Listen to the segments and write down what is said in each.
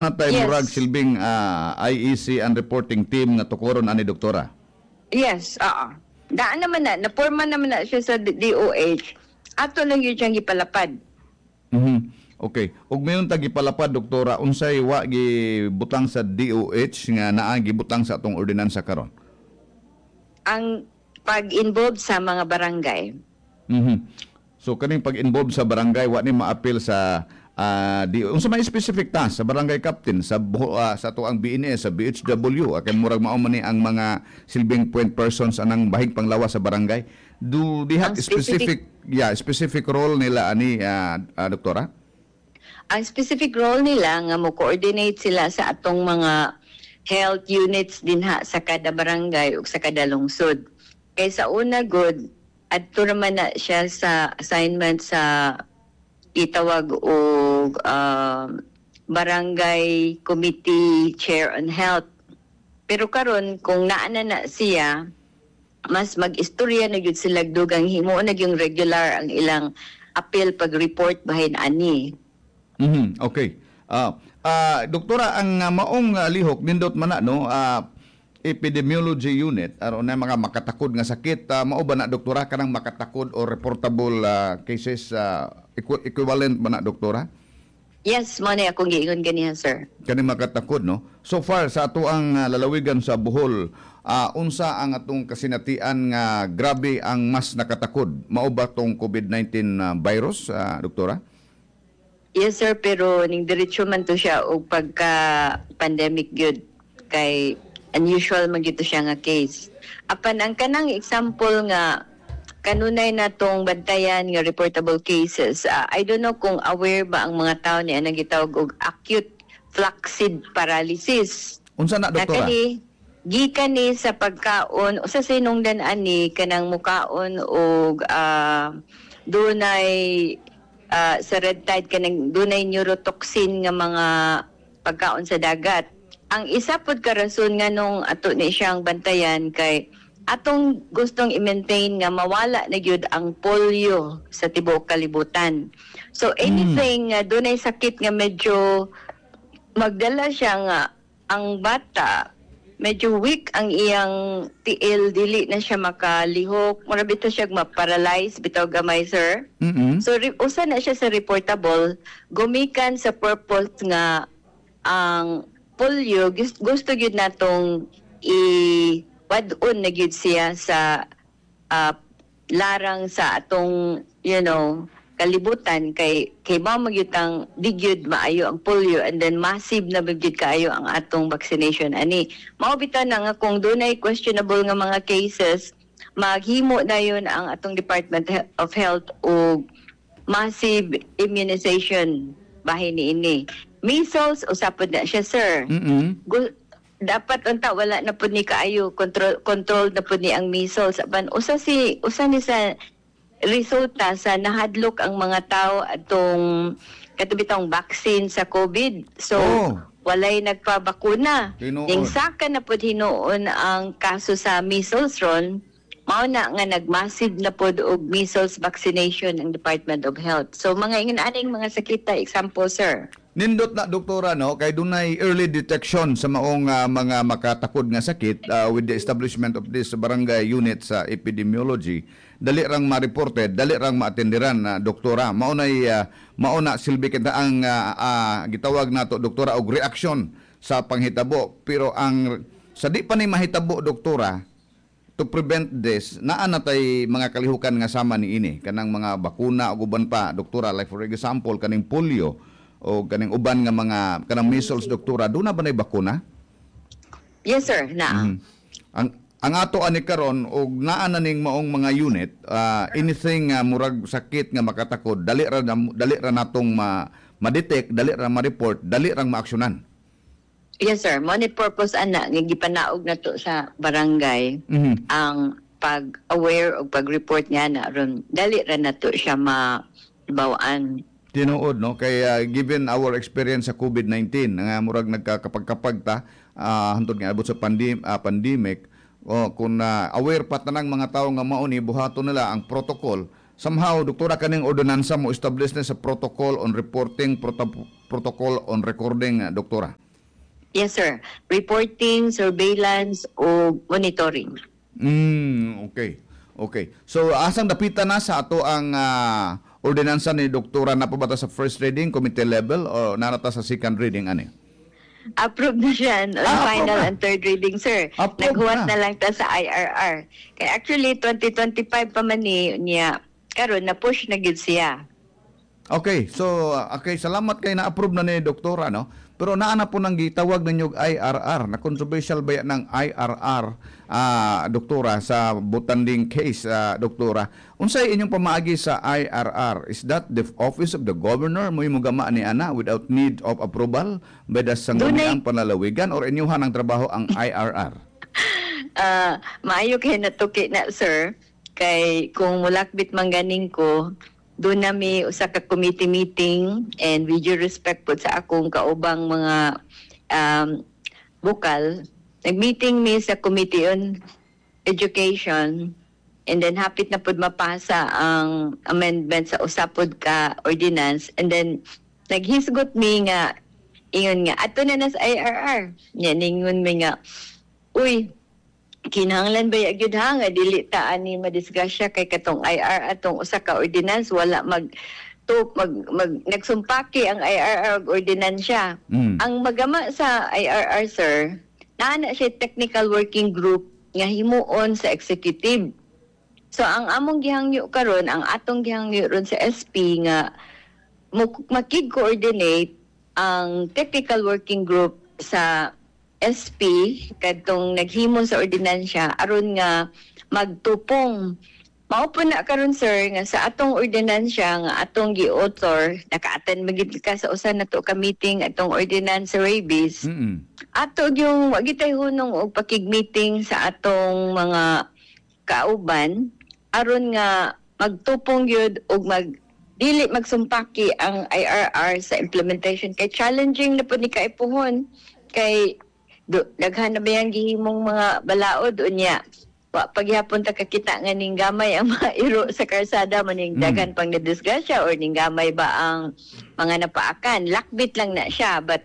natay murag Yes. silbing IEC and reporting team nga tukuron ani doktora. Yes, oo. Daan naman na, naporma naman na siya sa DOH. Ato lang yun siyang ipalapad. Okay. Ug mayon ta gipalapad doktora, unsay wa gibutang sa DOH nga naa gibutang sa atong ordinansa karon? Ang pag-involve sa mga barangay. So kaning pag-involve sa barangay wa ni ma-appeal sa unsa may specific task sa barangay captain sa tuang BNS sa BHW kay murag mao man ni ang mga silbing point persons anang bahig panglawas sa barangay. Do they have Ang specific role nila ani doktora? Ang specific role nila nga mo coordinate sila sa atong mga health units din sa kada barangay ug sa kada lungsod. Kay sa una good adto naman na siya sa assignment sa itawag og barangay committee chair on health. Pero karon kung naana na siya, mas mag-istorya na gyud sila dugang himo na yung regular ang ilang appeal pag-report bahin ani. Okay. Doktora, ang maong lihok nindot man na no epidemiology unit aron na mga makatakod nga sakit mao ba na doktora kanang makatakod o reportable cases equivalent ba na doktora? Yes, mo na akong giingon ganiha, sir. Kani makatakod no. So far sa ato ang lalawigan sa Bohol, unsa ang atong kasinatian nga grabe ang mas nakatakod? Mao ba tong COVID-19 virus, doktora? Yes, sir, pero ning diretso man to siya og pagka-pandemic gyud kay unusual man gyud to siya nga case. Apan ang kanang example nga kanunay na tong bantayan nga reportable cases, I don't know kung aware ba ang mga tao ni anang gitawag og acute flaccid paralysis. Unsa na doktora? Gikan ni sa pagkaon o sa sinungdan ani kanang mukaon og dunay sa red tide kanang dunay neurotoxin nga mga pagkaon sa dagat. Ang isa pod ka rason nga nung ato ni siyang bantayan kay atong gustong i-maintain nga mawala na gyud ang polio sa tibuok kalibutan. So anything nga dunay sakit nga medyo magdala siya nga ang bata medyo weak ang iyang tiil, dili na siya makalihok, mura bitaw siya ma-paralyze bitaw gamay, sir. So usa na siya sa reportable gumikan sa purpose nga ang polio gusto gyud natong wadon na gyud siya sa larang sa atong kalibutan kay mao magyutang digyud maayo ang polio and then massive na bigyud kaayo ang atong vaccination ani. Mao bitaw na nga kung dunay questionable nga mga cases maghimo na yun ang atong Department of Health o massive immunization bahin niini. Measles usapod na siya, sir. Dapat unta wala na pud ni kaayo control na pud ni ang measles apan usa ni sa resulta sa nahadlok ang mga tao atong katubitong vaccine sa COVID. So walay nagpabakuna. Ning saka na pud hinuon ang kaso sa measles ron, mao na nga nagmassive na pud og measles vaccination ang Department of Health. So mga ingon-aning mga sakita example, sir. Nindot na doktora no kay dunay early detection sa maong mga makatakod nga sakit with the establishment of this barangay unit sa epidemiology. Dali rang ma-reported, dali rang ma-atenderan na doktora. Mao na silbi kita ang gitawag nato doktora og reaksyon sa panghitabo. Pero ang sa di pa ni mahitabo doktora to prevent this, naa natay mga kalihukan nga sama ni ini kanang mga bakuna ug uban pa doktora, like for example kaning polio o kaning uban nga mga kanang measles doktora, do na ba nay bakuna? Yes, sir, na. Ang ato ani karon og naa na ning maong mga unit, anything murag sakit nga makatakod, dali ra natong ma-detect, dali ra ma-report, dali ra ma-aksyonan. Yes, sir. Money purpose ana nga gipanaog nato sa barangay ang pag-aware o pag-report niya na ron dali ra nato siya mabawaan. Tinuod no kay given our experience sa COVID-19 nga murag nagkakapag-kapag ta hantod nga abot sa pandemic kung aware pa tanang mga tawo nga mao ni buhaton nila ang protocol somehow doktora kaning ordinansa mo establish na sa protocol on reporting protocol on recording, doktora? Yes, sir. Reporting, surveillance, o monitoring. Okay. Okay. So asang dapitan na sa ato ang ordinansa ni doktora na pabata sa first reading, committee level, o nanata sa second reading, ani? Approve na siya on final approve na. and third reading, sir. Approve Naghuwat na. na lang ta sa IRR. Kaya actually, 2025 pa man niya, karon na push na gid siya. Okay, so salamat kay na-approve na ni doktora, no? Pero naana po nang gitawag ninyo IRR, na controversial ba yan ng IRR, doktora, sa butanding case, doktora. Unsay inyong pamaagi sa IRR? Is that the office of the governor mo gama ni ana without need of approval by the sangguniang panlalawigan, or inyuhan ang trabaho ang IRR? Maayo kay natuki na, sir. Kay kung mulakbit mangganing ko, doon nami usa ka committee meeting, and with due respect po sa akong kaubang mga bukal, nag-meeting mi sa Committee on Education, and then hapit na pud mapasa ang amendment sa usapod ka ordinance, and then naghisgot mi nga ingon nga ato na sa IRR. Nya ningon mi nga, uy, kinahanglan ba gyud ha nga dili ta ani madiskusya kay katong IR atong usa ka ordinance wala nagsumpaki ang IRR og ordinansya. Ang magama sa IRR, sir, naa siya technical working group nga himuon sa executive. So ang among gihangyo karon, ang atong gihangyo ron sa SP nga makig-coordinate ang technical working group sa SP kadtong naghimo sa ordinansya aron nga magtupong. Mao po na karon, sir, nga sa atong ordinansya nga atong gi-author, naka-attend magid ka sa usa nato ka meeting atong ordinance sa rabies. Ato yung wagitay hunong og pakig-meeting sa atong mga kauban aron nga magtupong gyud og dili magsumpaki ang IRR sa implementation, kay challenging na po ni kaipuhon, kay daghan na ba yung gihimong mga balaod unya. Paghapon ta kakita nga ning gamay ang mga iro sa karsada, maning daghan pang nadisgrasya or ning gamay ba ang mga napaakan. Lakbit lang na siya. But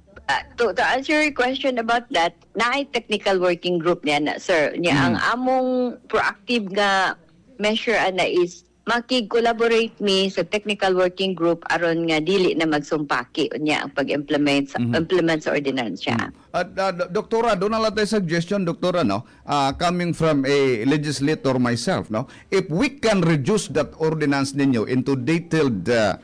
to answer your question about that, naay technical working group niya na, sir. Niya ang among proactive nga measure ana is makig-collaborate mi sa technical working group aron nga dili na magsumpaki unya ang pag-implement sa ordinansya. At doktora, doon na lang tayo suggestion, doktora, no? Coming from a legislator myself, no? If we can reduce that ordinance ninyo into detailed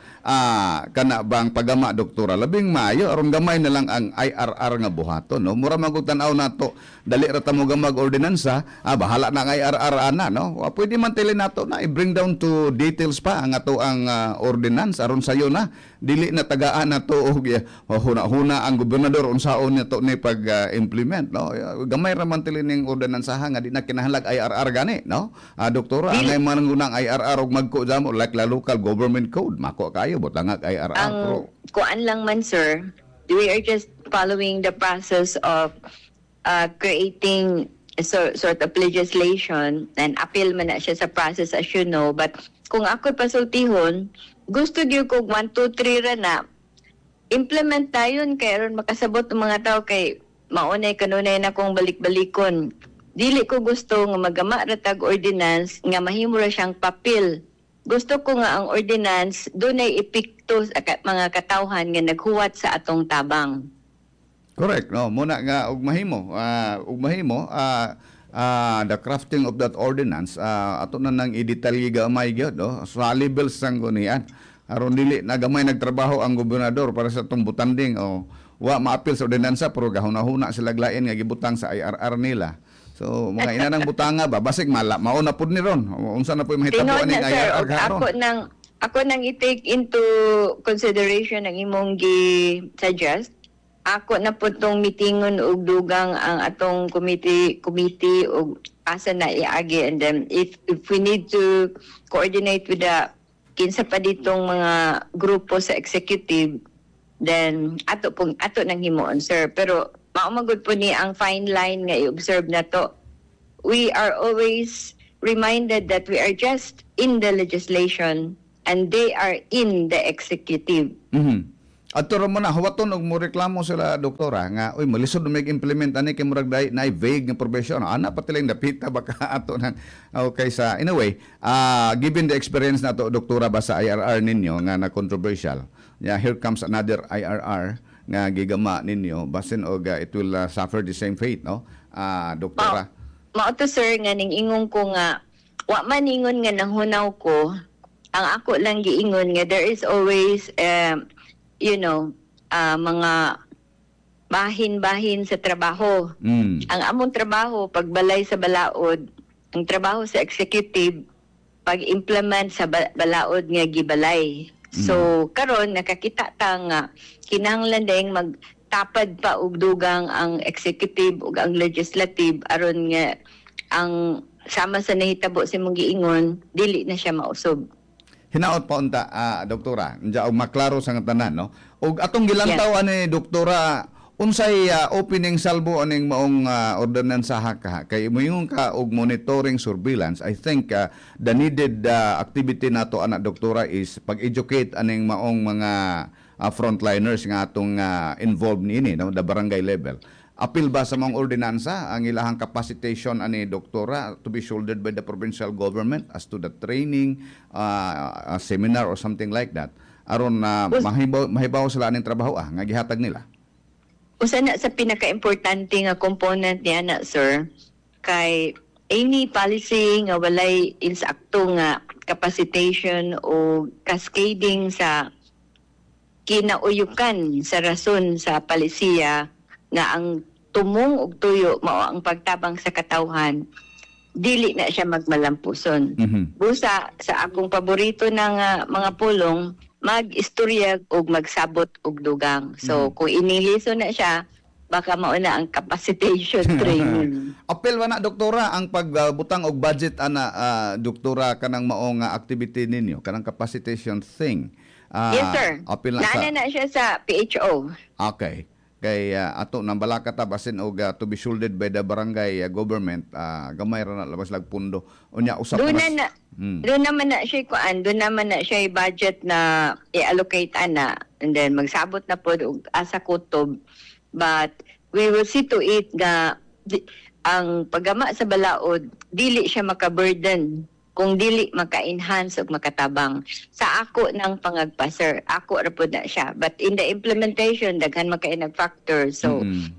kana bang pagama, doktora, labing maayo aron gamay na lang ang IRR nga buhaton, no? Mura magutanaw nato dali ra ta mo gamag ordinansa, bahala na ang IRR ana, no? Pwede man tili nato na i-bring down to details pa ang ato ang ordinance aron sayo na dili na tagaan nato og huna ang gobernador unsaon nato ni pag-implement, no? Gamay ra man tili ning ordinansa nga di na kinahanglan IRR gani, no? Doktora, angay man ngunang IRR og magko jamo like la local government code, mako kayo butangag IRR. Ang kuan lang man, sir, we are just following the process of creating sort of legislation, and appeal man na siya sa process, as you know. But kung ako pasultihon, gusto gyud ko 1, 2, 3 ra na implement tayon kay aron makasabot ng mga tao, kay maunay kanunay na kong balik-balikon. Dili ko gusto nga magama ra tag ordinance nga mahimo ra siyang papel. Gusto ko nga ang ordinance dunay epekto sa mga katawhan nga naghuwat sa atong tabang. Correct, no? Muna nga ug mahimo the crafting of that ordinance, ato na nang i-detalye gamay gyud, no? Soluble sang gunian aron dili na gamay nagtrabaho ang gobernador para sa tong butanding o wa ma-appeal sa ordinansa pero gahuna-huna sila glain nga gibutang sa IRR nila. So mga ina nang butanga ba basig mauna pud ni ron unsa na po mahitabo ani IRR karon. Ako nang i-take into consideration ang imong gi-suggest. Ako na po itong meetingon og dugang ang atong committee og asa na iagi, and then if we need to coordinate with the kinsa pa ditong mga grupo sa executive, then ato nang himuon, sir. Pero maumagod po ni ang fine line nga i-observe na to. We are always reminded that we are just in the legislation and they are in the executive. Adto ra mo na hawaton og mo reklamo sila doktora nga oy malisod mig implement ani kay murag na vague nga provision. Ana patiling dapita baka ato nang okay sa in a way given the experience nato doktora ba sa IRR ninyo nga na controversial. Yeah, here comes another IRR nga gigama ninyo basin og it will suffer the same fate, no? Doktora. Mao to sir nga ning ingon ko nga wa man ingon nga nanghunaw ko. Ang ako lang giingon nga there is always mga bahin-bahin sa trabaho. Ang among trabaho, pagbalay sa balaod, ang trabaho sa executive, pag-implement sa balaod nga gibalay. So, karon nakakita ta nga kinahanglan dayang magtapad pa og dugang ang executive ug ang legislative aron nga ang sama sa nahitabo sa mong giingon, dili na siya mausob. Hinaot pa unta, doktora, nja og maklaro sa nga tanan, no? Og atong gilantaw ani doktora, unsay opening salbo aning maong ordinansa ka kay moingon ka og monitoring surveillance. I think the needed activity nato ana doktora is pag-educate aning maong mga frontliners nga atong involved niini, no, the barangay level. Apil ba sa mga ordinansa ang ilahang capacitation ani doktora to be shouldered by the provincial government as to the training, a seminar or something like that aron mahibaw sila aning trabaho nga gihatag nila? Usa na sa pinaka-importante nga component niya na sir kay any policy nga walay insakto nga capacitation o cascading sa kinauyukan sa rason sa palisiya nga ang tumong ug tuyo mao ang pagtabang sa katawhan, dili na siya magmalampuson. Busa sa akong paborito ng mga pulong, mag-istorya ug magsabot og dugang. So kung iniliso na siya, baka mao na ang capacitation training. Apel ba na doktora ang pagbutang og budget ana doktora kanang maong activity ninyo, kanang capacitation thing? Yes sir. Apel na siya sa PHO. Okay. Kay ato nang balaka ta basin og to be shouldered by the barangay government, gamay ra na labas lag pundo unya usap doon naman na siya doon naman na siya budget na i-allocate ana and then magsabot na pod og asa kutob, but we will see to it nga ang paggama sa balaod dili siya maka-burden kung dili maka-enhance o makatabang. Sa ako ng pangagpa, sir, ako ra po na siya. But in the implementation, daghan makainag factor. So,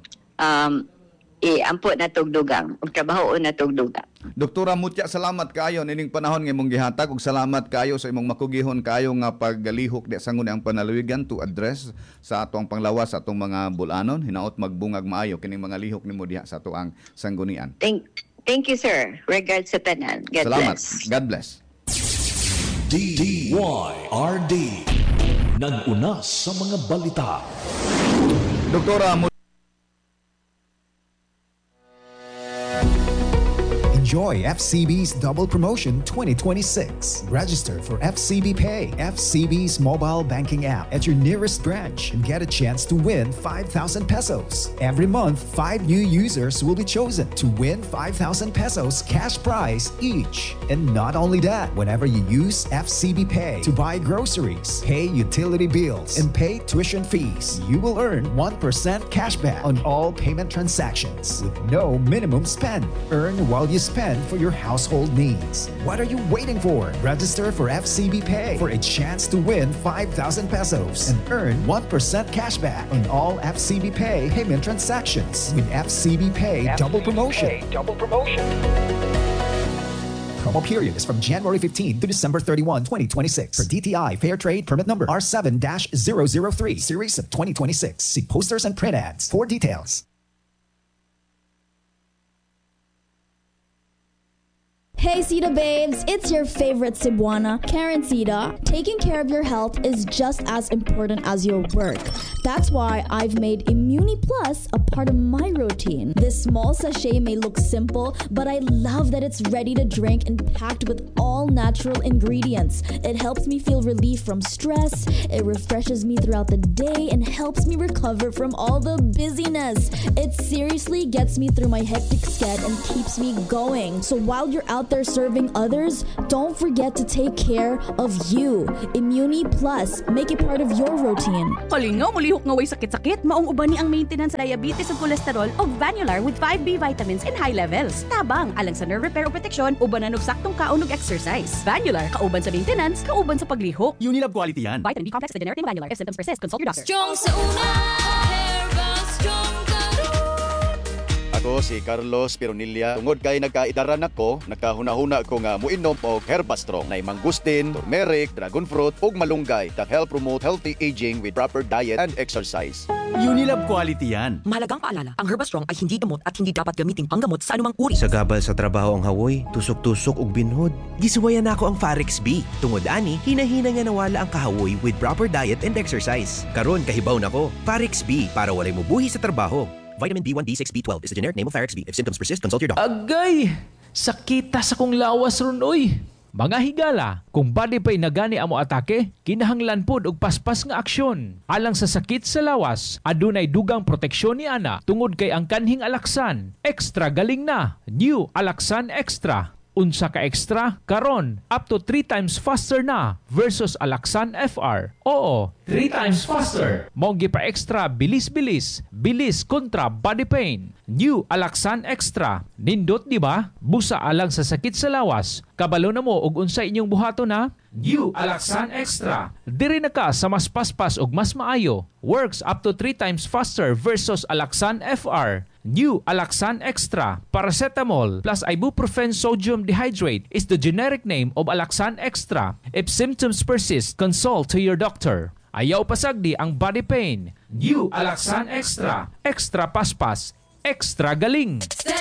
ampo na tugdugang. O trabaho na tugdugang. Doktora, mutya salamat kaayo nining panahon nga imong gihatag ug salamat kaayo sa imong makugihon kaayo nga paggalihok di sangon ang panaluwigan to address sa atong panglawas sa atong mga bulanon. Hinaot magbungag maayo kining mga lihok nimo diha sa atoang sanggunian. Thank you, sir. Regards sa tanan. God Salamat. bless. God bless. DYRD nag-una sa mga balita. Doktora, Enjoy FCB's Double Promotion 2026. Register for FCB Pay, FCB's mobile banking app at your nearest branch and get a chance to win 5,000 pesos. Every month, 5 new users will be chosen to win 5,000 pesos cash prize each. And not only that, whenever you use FCB Pay to buy groceries, pay utility bills, and pay tuition fees, you will earn 1% cashback on all payment transactions with no minimum spend. Earn while you spend for your household needs. What are you waiting for? Register for FCB Pay for a chance to win 5,000 pesos and earn 1% cashback on all FCB Pay payment transactions with FCB Pay Double Promotion. Promo period is from January 15 to December 31, 2026 for DTI Fair Trade Permit Number R7-003 Series of 2026. See posters and print ads for details. Hey Sita babes, it's your favorite Cebuana, Karen Sita. Taking care of your health is just as important as your work. That's why I've made Immuni Plus a part of my routine. This small sachet may look simple, but I love that it's ready to drink and packed with all natural ingredients. It helps me feel relief from stress, it refreshes me throughout the day, and helps me recover from all the busyness. It seriously gets me through my hectic schedule and keeps me going. So while you're out out there serving others, don't forget to take care of you. Immuni Plus, make it part of your routine. Kalingaw, mulihok nga way sakit-sakit, maong uban ni ang maintenance sa diabetes ug cholesterol o Vanular with 5B vitamins in high levels. Tabang, alang sa nerve repair o protection, ubanan og saktong kaon ug exercise. Vanular, kauban sa maintenance, kauban sa paglihok. Unilab quality yan. Vitamin B complex with generic name Vanular. If symptoms persist, consult your doctor. Strong sa una, Herbal Strong Karon. Ako si Carlos Pironilla. Tungod kay nagkaidaran ako, nakahuna-huna ko nga muinom og Herbastrong na mangustin, turmeric, dragon fruit ug malunggay that help promote healthy aging with proper diet and exercise. Unilab quality yan. Mahalagang paalala, ang Herbastrong ay hindi gamot at hindi dapat gamitin panggamot sa anumang uri. Sa gabal sa trabaho ang hawoy, tusok-tusok ug binhod. Gisuwayan ako ang Farex B. Tungod ani, hinahina nga nawala ang kahawoy with proper diet and exercise. Karon kahibaw nako, Farex B para walay mubuhi sa trabaho. Vitamin B1, B6, B12 is the generic name of Farex B. If symptoms persist, consult your doctor. Agay! Sakita sa kong lawas ron, oy! Mga higala, kung body pa'y nagani amo atake, kinahanglan pod og paspas nga aksyon. Alang sa sakit sa lawas, adunay dugang proteksyon ni ana tungod kay ang kanhing Alaxan. Extra galing na. New Alaxan Extra. Unsa ka extra? Karon, up to 3 times faster na versus Alaxan FR. Oo, 3 times faster. Monggi pa extra, bilis-bilis. Bilis kontra body pain. New Alaxan Extra. Nindot di ba? Busa alang sa sakit sa lawas. Kabalo na mo og unsa inyong buhato na? New Alaxan Extra. Diri na ka sa mas paspas og mas maayo. Works up to 3 times faster versus Alaxan FR. New Alaxan Extra. Paracetamol plus ibuprofen sodium dehydrate is the generic name of Alaxan Extra. If symptoms persist, consult to your doctor. Ayaw pasagdi ang body pain. New Alaxan Extra. Extra paspas. Extra galing.